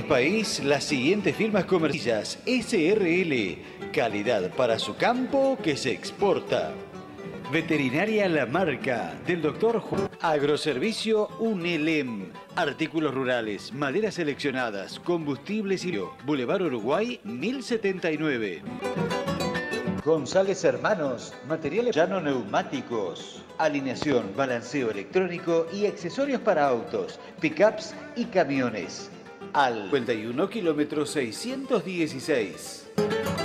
país, las siguientes firmas comerciales. SRL, calidad para su campo que se exporta. Veterinaria La Marca, del Dr. Juan. Agroservicio Unelem. Artículos rurales, maderas seleccionadas, combustibles y... Boulevard Uruguay, 1079. González Hermanos, materiales llano neumáticos, alineación, balanceo electrónico y accesorios para autos, pickups y camiones. Al 51 kilómetro 616.